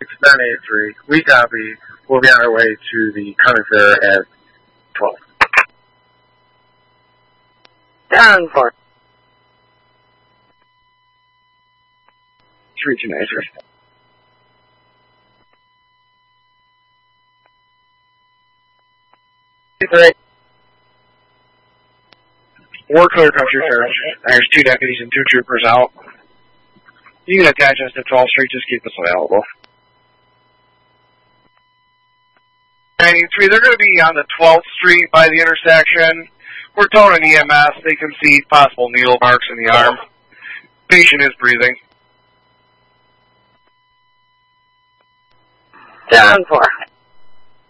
983. We copy. We'll be on our way to the county fair at 12. Down for 3293. We're clear country fair. There's 2 deputies and 2 troopers out. You can attach us to 12th Street, just keep us available. 93, they're going to be on the 12th Street by the intersection. We're towing an EMS. They can see possible needle marks in the arm. Patient is breathing. down for